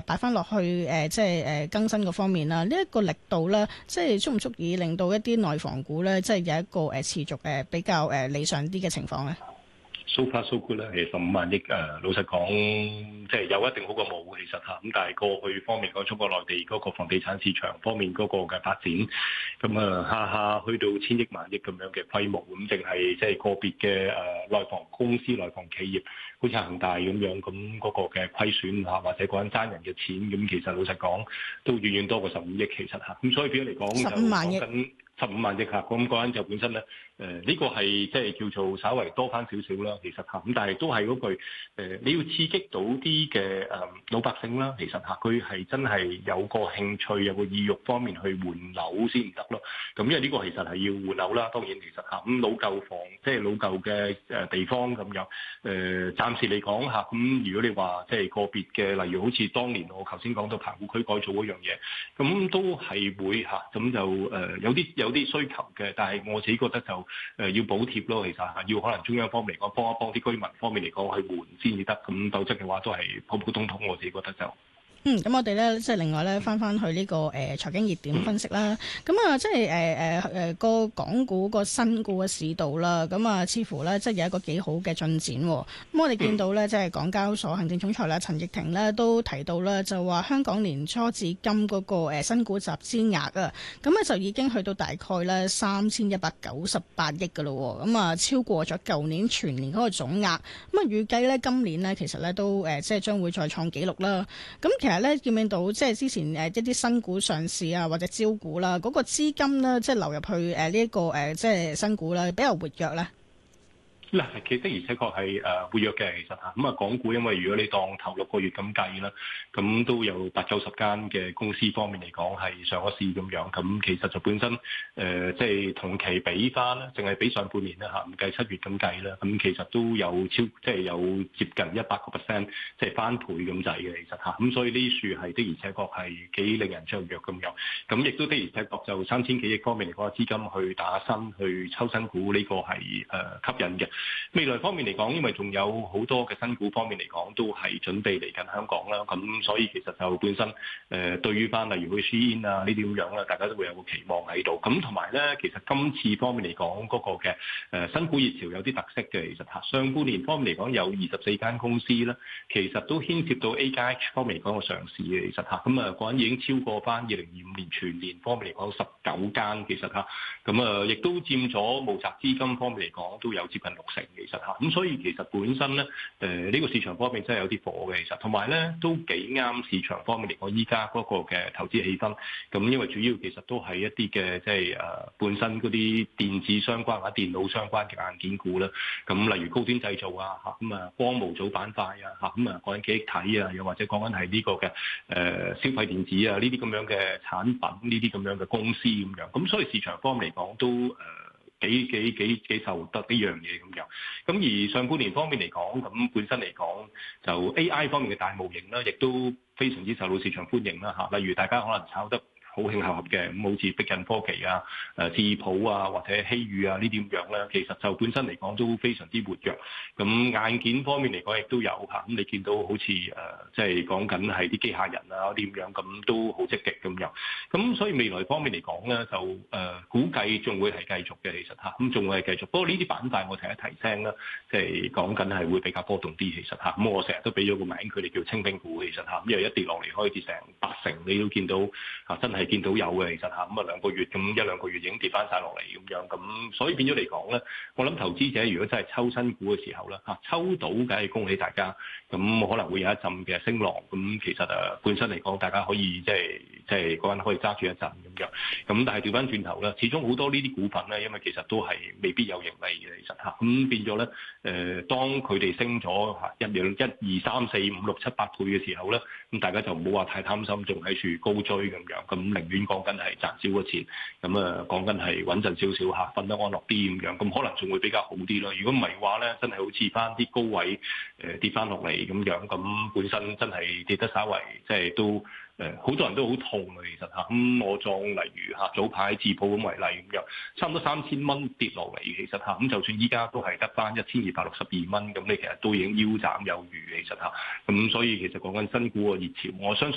擺翻落去即係更新嗰方面啦。呢一個力度咧，即係足唔足以令到一啲內房股咧，即係有一個持續比較理想啲嘅情況咧 ？So far so good 啦，其實15萬億老實講，即係有一定好過冇其實嚇。咁但係過去方面講，中國內地嗰個房地產市場方面嗰個嘅發展，咁下下去到千億萬億咁樣嘅規模，咁淨係即係個別嘅內房公司、內房企業，好似恒大咁樣，咁嗰個嘅虧損嚇，或者嗰陣爭人嘅錢，咁其實老實講都遠遠多過15億其實嚇。咁所以變咗嚟講就講緊15萬億嚇，咁嗰陣就本身咧，呢個係即係叫做稍為多翻少少啦，其實嚇，咁但係都係嗰句，你要刺激到啲嘅老百姓啦，其實嚇，佢係真係有個興趣、有個意欲方面去換樓先唔得咯。咁因為呢個其實係要換樓啦，當然其實嚇，咁老舊房即係老舊嘅地方咁樣，暫時嚟講嚇，咁如果你話即係個別嘅，例如好似當年我頭先講到棚戶區改造嗰樣嘢，咁都係會嚇，咁就有啲需求嘅，但係我自己覺得就要補貼咯，其實係要可能中央方面嚟講幫一幫啲居民方面嚟講去換先至得，咁否則嘅話都係普普通通，我自己覺得就。 咁我哋咧即係另外咧翻去呢個財經熱點分析啦。咁啊，即係個港股個新股嘅市道啦。咁啊，似乎咧即係有一個幾好嘅進展。咁我哋見到咧，即係港交所行政總裁咧陳奕霆咧都提到咧，就話香港年初至今嗰個新股集資額啊，咁咧就已經去到大概咧3198億㗎咯。咁啊，超過咗舊年全年嗰個總額。咁啊，預計咧今年咧其實咧都即係將會再創紀錄啦。咁其實咧見唔見到即係之前一啲新股上市啊或者招股啦，嗰個資金咧即係流入去呢一個即係新股啦，比較活躍咧。 嗱，其實的而且確係活躍嘅，其實嚇咁啊，港股因為如果你當頭6個月咁計啦，咁都有80-90間嘅公司方面嚟講係上咗市咁樣，咁其實就本身即係同期比翻啦，淨係比上半年啦嚇，唔計7月咁計啦，咁其實都有即係有接近100%，即係翻倍咁滯嘅，其實嚇，咁所以呢樹係的而且確係幾令人雀躍咁樣，咁亦都的而且確就3000幾億方面嚟講，資金去打新去抽新股呢個係吸引嘅。未來方面嚟講，因為仲有好多嘅新股方面嚟講，都係準備嚟緊香港啦。咁所以其實就本身對於翻例如去 Shein 啊呢啲咁樣啦，大家都會有個期望喺度。咁同埋咧，其實今次方面嚟講嗰個嘅新股熱潮有啲特色嘅，其實嚇上半年方面嚟講有24間公司啦，其實都牽涉到 AGH 方面嚟講個上市嘅，其實嚇咁啊嗰陣已經超過翻2025年全年方面嚟講19間，其實嚇咁啊亦都佔咗募集資金方面嚟講都有接近60%。其實嚇，咁所以其實本身咧，呢個市場方面真係有啲火嘅，其實同埋咧都幾啱市場方面嚟講，依家嗰個嘅投資氣氛。咁因為主要其實都係一啲嘅即係本身嗰啲電子相關或者電腦相關嘅硬件股啦。咁例如高端製造啊嚇，咁啊光模組板塊啊嚇，咁啊講緊記憶體啊，又或者講緊係呢個嘅消費電子啊呢啲咁樣嘅產品，呢啲咁樣嘅公司咁樣。咁所以市場方面嚟講都幾受得呢樣嘢咁樣，咁而上半年方面嚟講，咁本身嚟講就 AI 方面嘅大模型啦，亦都非常之受到市場歡迎啦嚇。例如大家可能炒得好興合合嘅，咁好似逼近科技啊、智普啊或者希宇啊呢啲咁樣咧，其實就本身嚟講都非常之活躍。咁硬件方面嚟講亦都有嚇，咁你見到好似即係講緊係啲機械人啊嗰啲咁樣，咁都好積極咁樣。咁所以未來方面嚟講咧，就估計仲會係繼續嘅，其實嚇，咁仲會係繼續。不過呢啲板塊我提一提聲啦，即係講緊係會比較波動啲，其實嚇。咁我成日都俾咗個名佢哋叫清兵股，其實嚇，因為一跌落嚟可以跌成80%，你都見到嚇真係見到有嘅，其實嚇咁啊2個月咁1-2個月已經跌翻晒落嚟咁樣，咁所以變咗嚟講咧，我諗投資者如果真係抽新股嘅時候咧嚇，抽到梗係恭喜大家，咁可能會有一陣嘅升浪，咁其實本身嚟講大家可以即係嗰陣可以揸住一陣咁樣，咁但係調翻轉頭咧，始終好多呢啲股份咧，因為其實都係未必有盈利嘅，其實嚇，咁變咗咧當佢哋升咗嚇1、2、3、4、5、6、7、8倍嘅時候咧，咁大家就唔好話太貪心，仲喺處高追咁樣，咁寧願講緊係賺少個錢，咁講緊係穩陣少少嚇，瞓得安樂啲咁樣，咁可能仲會比較好啲咯。如果唔係話咧，真係好似翻啲高位跌翻落嚟咁樣，咁本身真係跌得稍為即係都。好多人都好痛啊，其實嚇，咁我當例如嚇早排智普咁為例咁樣，差唔多3000蚊跌落嚟，其實嚇，咁就算依家都係得翻1262蚊，咁你其實都已經腰斬有餘，其實嚇，咁所以其實講緊新股個熱潮，我相信。